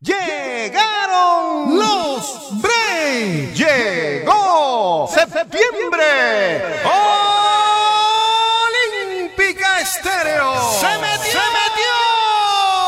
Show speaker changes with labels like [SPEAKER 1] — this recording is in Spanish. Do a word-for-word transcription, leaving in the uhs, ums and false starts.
[SPEAKER 1] Llegaron los Breaks. Llegó septiembre. Olímpica Estéreo. Se metió